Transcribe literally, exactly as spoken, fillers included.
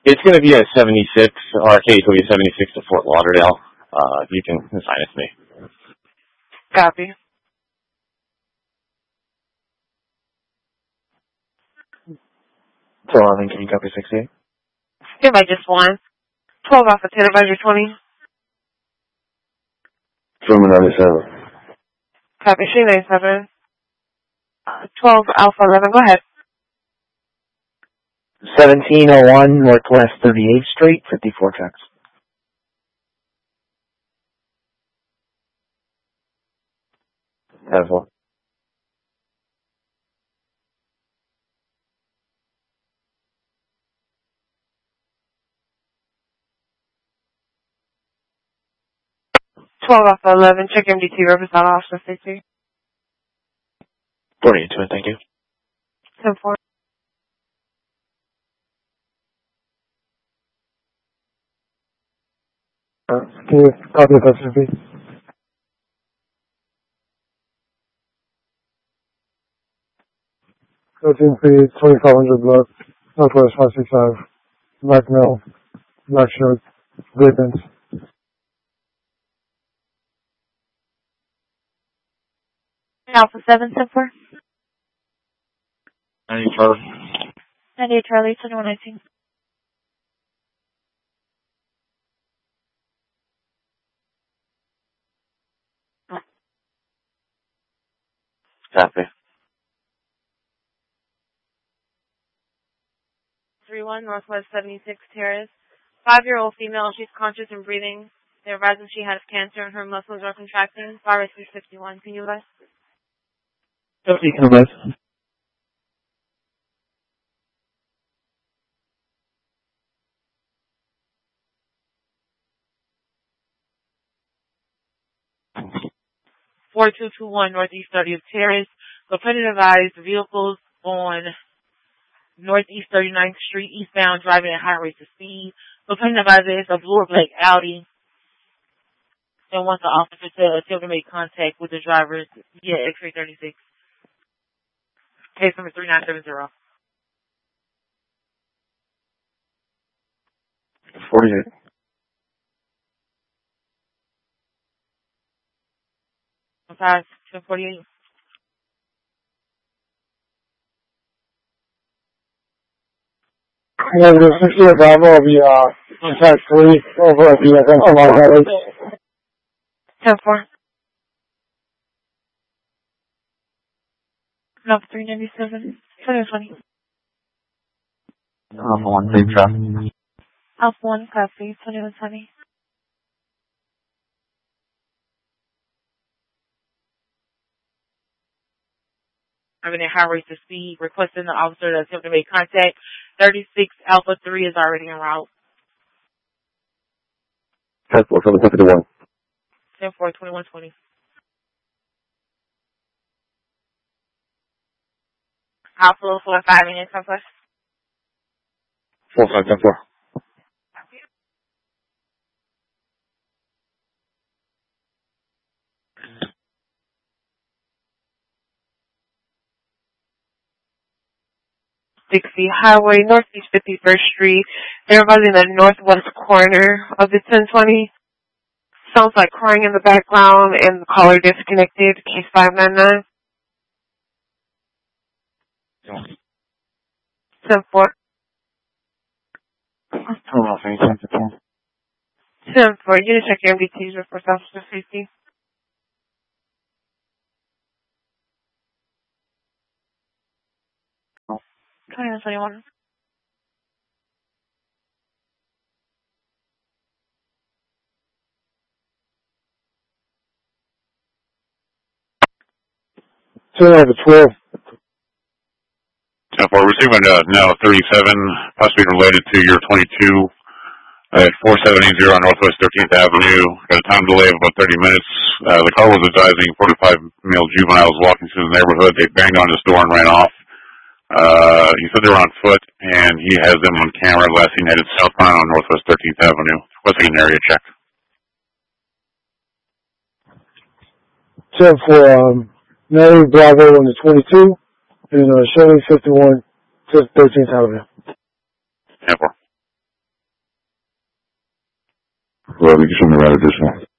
It's going to be a seventy-six. Our case will be seventy-six to Fort Lauderdale. Uh, you can assign it to me. Copy. So, Arlene, can you copy sixty-eight? Give by just one. twelve Alpha ten, advisory twenty. From ninety-seven. Copy, she ninety-seven. Uh, twelve Alpha eleven, go ahead. seventeen oh one Northwest thirty-eighth Street, fifty-four checks. As well. twelve Alpha eleven, check M D T, Riverside, Austin, safety. forty-eight to it, thank you. ten four. Uh, can you copy that, S B? thirteen feet, twenty-five hundred block, Northwest five sixty-five, black male, black shirt, gray pants. Alpha seven, ten four. ninety Charlie. ninety-eight Charlie, twenty-one nineteen. Copy. three one Northwest seventy-six Terrace. Five-year-old female, she's conscious and breathing. They're advising she has cancer and her muscles are contracting. Virus is fifty-one. Can you advise? fifty, can I advise? four two two one Northeast thirtieth Terrace. Lieutenant advised vehicles on Northeast thirty-ninth Street, eastbound, driving at high rates of speed. Lieutenant advised it's a blue or black Audi. And wants the officer to attempt to make contact with the driver. Yeah, X-ray thirty-six. Case number three nine seven zero. forty-eight. five ten forty-eight. Yeah, the sixty-eight Bravo will be, uh, on track three over at the, uh, on our highway. ten four. No, three ninety-seven. twenty twenty. Alpha one, safe traffic. Alpha one, copy. twenty-one twenty. Having a high rate of speed, requesting the officer to attempt to make contact. thirty-six Alpha three is already en route. ten four, seven fifty-one. ten four, twenty-one twenty. Alpha four five minutes, Alpha. four five, ten four. sixty Highway, Northeast fifty-first Street. Everybody's in the northwest corner of the ten twenty. Sounds like crying in the background and the caller disconnected. Case five nine nine. ten four. Turn off any ten four. ten four. You need to check your M D Ts for officer safety. twenty-one twenty-one. Turn over twelve. ten four, receiving uh, now thirty-seven, possibly related to your twenty-two at four seven eight zero Northwest thirteenth Avenue. Got a time delay of about thirty minutes. Uh, the car was advising forty-five male juveniles walking through the neighborhood. They banged on his door and ran off. Uh, he said they were on foot, and he has them on camera. Last seen headed southbound on Northwest thirteenth Avenue. Requesting an area check. ten for, um, Mary Bravo on the twenty-two, and, uh, Shirley fifty-one to thirteenth Avenue. ten four. Well, you can show me around additional.